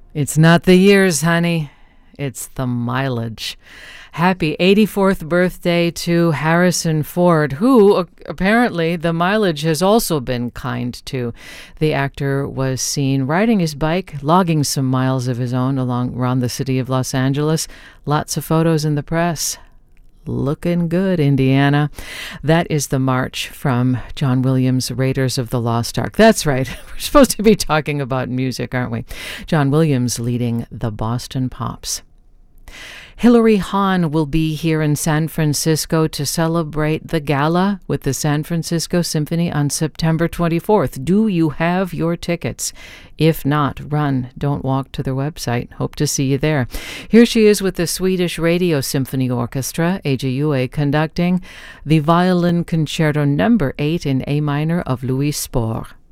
It's not the years, honey. It's the mileage. Happy 84th birthday to Harrison Ford, who apparently the mileage has also been kind to. The actor was seen riding his bike, logging some miles of his own around the city of Los Angeles. Lots of photos in the press. Looking good, Indiana. That is the march from John Williams' Raiders of the Lost Ark. That's right. We're supposed to be talking about music, aren't we? John Williams leading the Boston Pops. Hilary Hahn will be here in San Francisco to celebrate the gala with the San Francisco Symphony on September 24th. Do you have your tickets? If not, run. Don't walk to their website. Hope to see you there. Here she is with the Swedish Radio Symphony Orchestra, AJUA, conducting the Violin Concerto No. 8 in A minor of Louis Spohr.